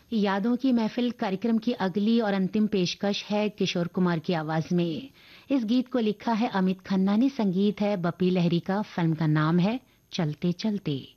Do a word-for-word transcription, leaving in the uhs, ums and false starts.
यादों की महफिल कार्यक्रम की अगली और अंतिम पेशकश है किशोर कुमार की आवाज में। इस गीत को लिखा है अमित खन्ना ने, संगीत है बपी लहरी का, फिल्म का नाम है चलते चलते।